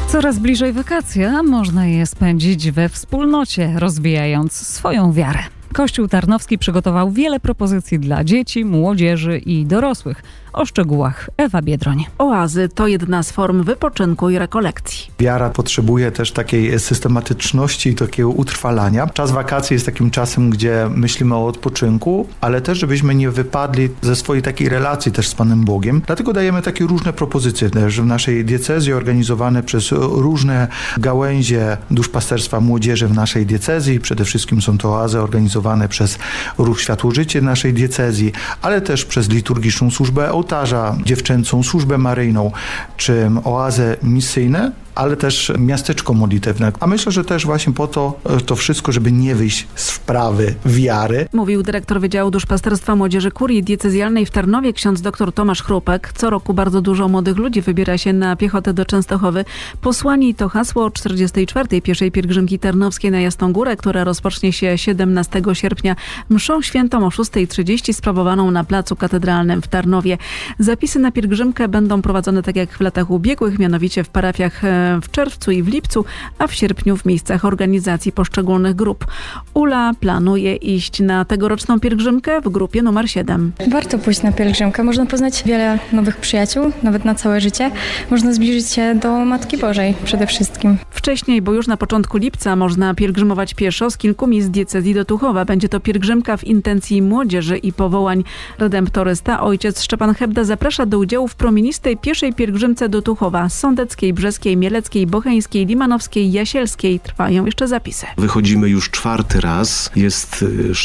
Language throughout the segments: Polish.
Coraz bliżej wakacje, a można je spędzić we wspólnocie, rozwijając swoją wiarę. Kościół Tarnowski przygotował wiele propozycji dla dzieci, młodzieży i dorosłych. O szczegółach Ewa Biedroń. Oazy to jedna z form wypoczynku i rekolekcji. Wiara potrzebuje też takiej systematyczności i takiego utrwalania. Czas wakacji jest takim czasem, gdzie myślimy o odpoczynku, ale też, żebyśmy nie wypadli ze swojej takiej relacji też z Panem Bogiem. Dlatego dajemy takie różne propozycje też w naszej diecezji, organizowane przez różne gałęzie duszpasterstwa młodzieży w naszej diecezji. Przede wszystkim są to oazy organizowane przez Ruch Światło-Życie naszej diecezji, ale też przez liturgiczną służbę ołtarza, dziewczęcą służbę maryjną, czy oazę misyjne, ale też miasteczko modlitewne. A myślę, że też właśnie po to wszystko, żeby nie wyjść z wprawy wiary. Mówił dyrektor Wydziału Duszpasterstwa Młodzieży Kurii Diecezjalnej w Tarnowie, ksiądz dr Tomasz Chrupek. Co roku bardzo dużo młodych ludzi wybiera się na piechotę do Częstochowy. Posłani to hasło 44. pieszej pielgrzymki tarnowskiej na Jasną Górę, która rozpocznie się 17 sierpnia mszą świętą o 6:30 sprawowaną na Placu Katedralnym w Tarnowie. Zapisy na pielgrzymkę będą prowadzone tak jak w latach ubiegłych, mianowicie w parafiach w czerwcu i w lipcu, a w sierpniu w miejscach organizacji poszczególnych grup. Ula planuje iść na tegoroczną pielgrzymkę w grupie numer 7. Warto pójść na pielgrzymkę. Można poznać wiele nowych przyjaciół, nawet na całe życie. Można zbliżyć się do Matki Bożej przede wszystkim. Wcześniej, bo już na początku lipca można pielgrzymować pieszo z kilku miejsc diecezji do Tuchowa. Będzie to pielgrzymka w intencji młodzieży i powołań. Redemptorysta ojciec Szczepan Hebda zaprasza do udziału w promienistej pieszej pielgrzymce do Tuchowa, Sądeckiej, Brzeskiej, Mieleckiej, Bocheńskiej, Limanowskiej, Jasielskiej. Trwają jeszcze zapisy. Wychodzimy już 4. raz. Jest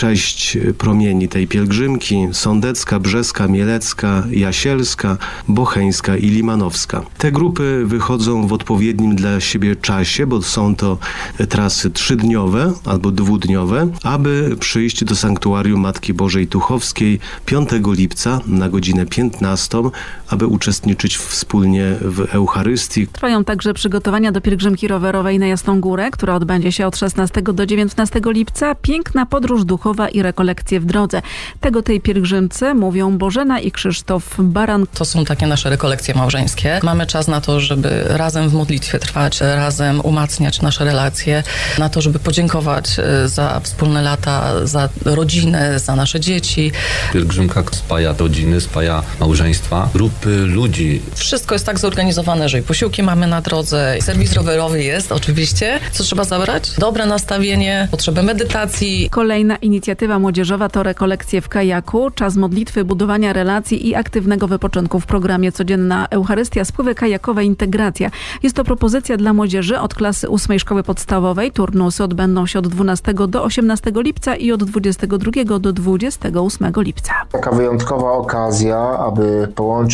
6 promieni tej pielgrzymki. Sądecka, Brzeska, Mielecka, Jasielska, Bocheńska i Limanowska. Te grupy wychodzą w odpowiednim dla siebie czasie, bo są to trasy 3-dniowe albo 2-dniowe, aby przyjść do sanktuarium Matki Bożej Tuchowskiej 5 lipca na godzinę 15, aby uczestniczyć wspólnie w Eucharystii. Trwają także przygotowania do pielgrzymki rowerowej na Jasną Górę, która odbędzie się od 16 do 19 lipca. Piękna podróż duchowa i rekolekcje w drodze. Tego tej pielgrzymce mówią Bożena i Krzysztof Baran. To są takie nasze rekolekcje małżeńskie. Mamy czas na to, żeby razem w modlitwie trwać, razem umacniać nasze relacje, na to, żeby podziękować za wspólne lata, za rodzinę, za nasze dzieci. Pielgrzymka spaja rodziny, spaja małżeństwa, grupy ludzi. Wszystko jest tak zorganizowane, że i posiłki mamy na drodze, serwis rowerowy jest oczywiście. Co trzeba zabrać? Dobre nastawienie, potrzebę medytacji. Kolejna inicjatywa młodzieżowa to rekolekcje w kajaku, czas modlitwy, budowania relacji i aktywnego wypoczynku w programie Codzienna Eucharystia, spływy kajakowe, integracja. Jest to propozycja dla młodzieży od klasy 8 szkoły podstawowej. Turnusy odbędą się od 12 do 18 lipca i od 22 do 28 lipca. Taka wyjątkowa okazja, aby połączyć